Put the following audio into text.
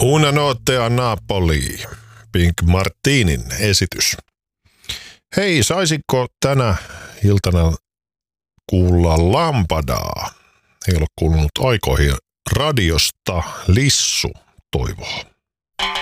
Una notte a Napoli, Pink Martinin esitys. Hei, saisitko tänä iltana kuulla Lampadaa? Ei ole kuulunut aikoihin radiosta. Lissu toivoo.